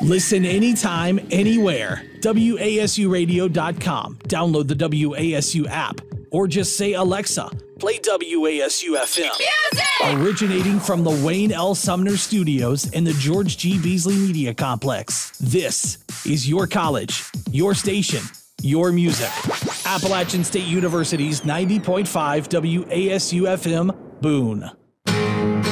Listen anytime, anywhere. WASUradio.com. Download the WASU app. Or just say, Alexa, play WASU FM. Music! Originating from the Wayne L. Sumner Studios in the George G. Beasley Media Complex. This is your college, your station, your music. Appalachian State University's 90.5 WASU FM, Boone.